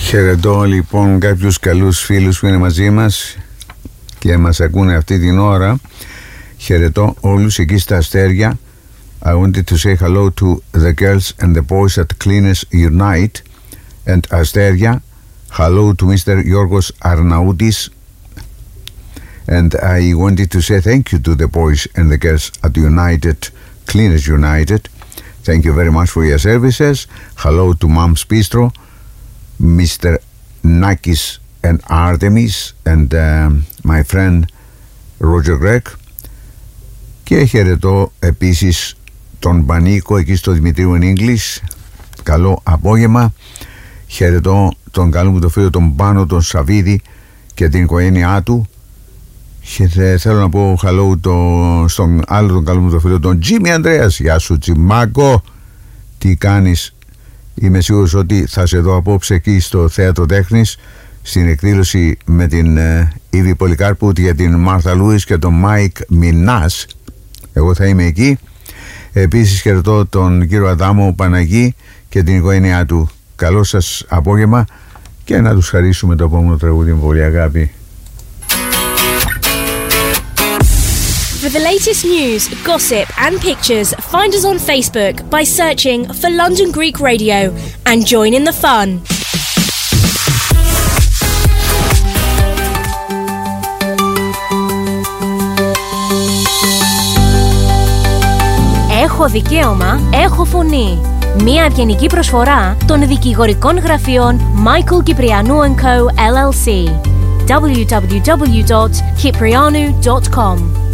Χαιρετώ λοιπόν κάποιους καλούς φίλους που είναι μαζί μας και μας ακούνε αυτή την ώρα. Χαιρετώ όλους εκεί στα αστέρια. I wanted to say hello to the girls and the boys at Cleaners Unite and Asteria. Hello to Mr. Yorgos Arnaudis. And I wanted to say thank you to the boys and the girls at Cleaners United. Thank you very much for your services. Hello to Mom's Bistro, Mr. Nakis and Artemis and my friend Roger Greg. Και χαιρετώ επίσης τον Πανίκο εκεί στο Δημητρίου in English. Καλό απόγευμα. Χαιρετώ τον καλό μου το φίλο τον Πάνο τον Σαβίδη και την οικογένειά του. Και θέλω να πω hello στον άλλο τον καλό μου το φίλο τον Τζίμι Ανδρέας. Γεια σου Τζιμάκο, τι κάνεις? Είμαι σίγουρος ότι θα σε δω απόψε εκεί στο Θέατρο Τέχνης στην εκδήλωση με την Ήβη Πολυκάρπου για την Μάρθα Λούις και τον Μάικ Μινάς. Εγώ θα είμαι εκεί. Επίσης χαιρετώ τον κύριο Αδάμο Παναγή και την οικογένειά του. Καλό σας απόγευμα και να τους χαρίσουμε το επόμενο τραγούδι με πολύ αγάπη. For the latest news, gossip and pictures, find us on Facebook by searching for London Greek Radio and join in the fun. Έχω δικαίωμα, έχω φωνή. Μια ευγενική προσφορά των δικηγορικών γραφείων Michael Kyprianou & Co. LLC. www.kyprianou.com